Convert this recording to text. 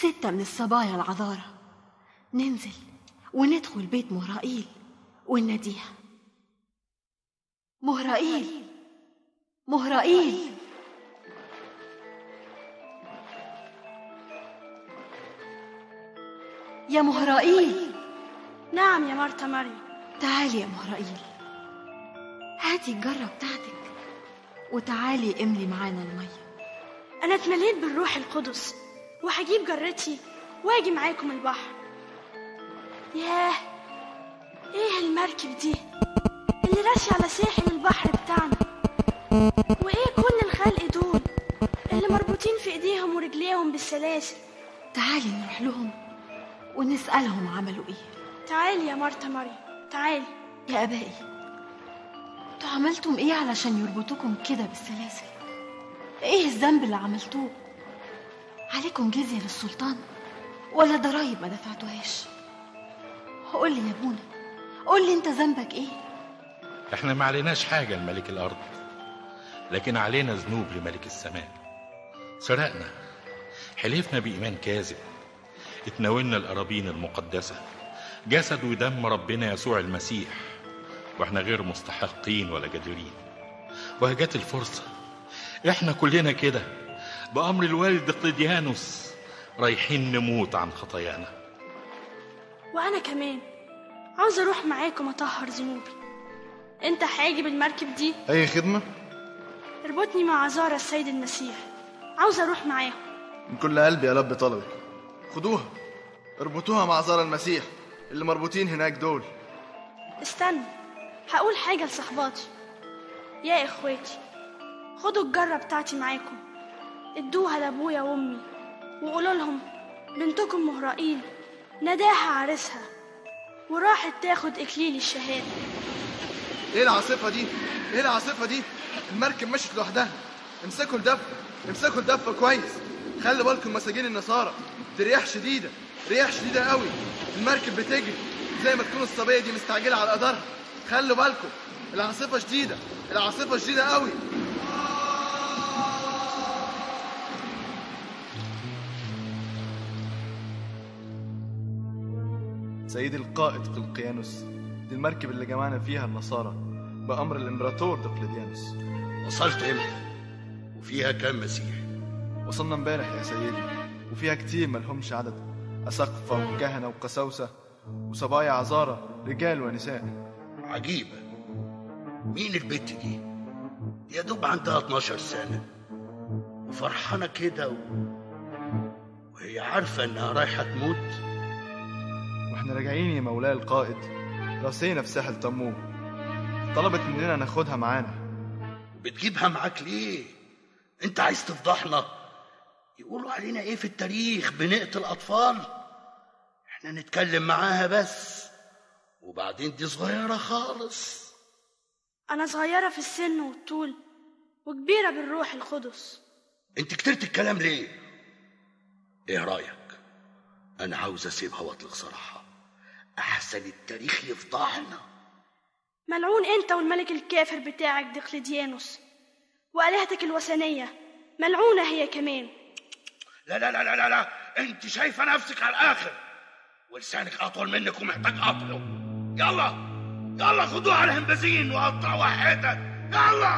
6 من الصبايا العذارى ننزل وندخل بيت مهرائيل ونناديها: مهرائيل، مهرائيل. يا مهرائيل. نعم يا مرتا مريم. تعالي يا مهرائيل، هاتي الجرة بتاعتك وتعالي املي معانا المية. أنا اتمليت بالروح القدس وهجيب جرتي واجي معاكم البحر. ياه، ايه المركب دي اللي راشية على ساحل البحر بتاعنا؟ وايه كل الخلق دول اللي مربوطين في ايديهم ورجليهم بالسلاسل؟ تعالي نروح لهم ونسألهم عملوا ايه. تعالي يا مرتا مريم، تعالي. يا ابائي، انتوا عملتم ايه علشان يربطوكم كده بالسلاسل؟ ايه الذنب اللي عملتوه؟ عليكم جزية للسلطان ولا ضرايب ما دفعتوهاش؟ قولي يا ابونا، قولي انت ذنبك ايه؟ احنا ما عليناش حاجة لملك الارض، لكن علينا ذنوب لملك السماء. سرقنا، حلفنا بإيمان كاذب، اتناولنا القرابين المقدسة، جسد ودم ربنا يسوع المسيح، واحنا غير مستحقين ولا جديرين. وهجت الفرصة، احنا كلنا كده بأمر الوالد دقلديانوس رايحين نموت عن خطايانا. وأنا كمان عاوز أروح معاكم أطهر ذنوبي. أنت هاجي بالمركب دي؟ أي خدمة؟ اربطني مع عذارى السيد المسيح، عاوز أروح معاهم. من كل قلبي يا لب طلبك. خدوها اربطوها مع عذارى المسيح اللي مربوطين هناك دول. استنى، هقول حاجة لصحباتي. يا إخواتي، خدوا الجرة بتاعتي معاكم، ادوها لأبويا وأمي وقولوا لهم بنتكم مهرائيل نداها عريسها وراحت تاخد إكليل الشهادة. ايه العاصفة دي؟ ايه العاصفة دي؟ المركب مشت لوحدها. امسكوا الدفة، امسكوا الدفة كويس. خلي بالكم مساجين النصارى، دي رياح شديدة، رياح شديدة قوي. المركب بتجري زي ما تكون الصبية دي مستعجلة على قدرها. خلوا بالكم، العاصفة شديدة، العاصفة شديدة قوي. سيدي القائد قلقيانوس، دي المركب اللي جمعنا فيها النصارى بأمر الإمبراطور دقلديانوس. وصلت امتى؟ وفيها كام مسيح؟ وصلنا امبارح يا سيدي، وفيها كتير ملهمش عدد، أساقفة وكهنة وقساوسة وصبايا عذارى رجال ونساء. عجيبة، مين البت دي؟ يا دوب عندها 12 سنة وفرحانة كده وهي عارفة انها رايحة تموت. واحنا راجعين يا مولاي القائد راسينا في ساحل طموح، طلبت مننا ناخدها معانا. بتجيبها معاك ليه؟ انت عايز تفضحنا؟ يقولوا علينا ايه في التاريخ؟ بنقتل اطفال؟ احنا نتكلم معاها بس، وبعدين دي صغيرة خالص. أنا صغيرة في السن والطول وكبيرة بالروح القدس. انت كترت الكلام ليه؟ ايه رأيك؟ انا عاوز اسيبها واطلق صراحة، احسن التاريخ يفضحنا. ملعون انت والملك الكافر بتاعك دقلديانوس وآلهتك الوثنية، ملعونة هي كمان. لا لا لا لا لا، انت شايفة نفسك على الاخر ولسانك اطول منك ومحتاج قطعه. يلا يلا خدوها على الهمبازين وقطعوا حتت، يلا.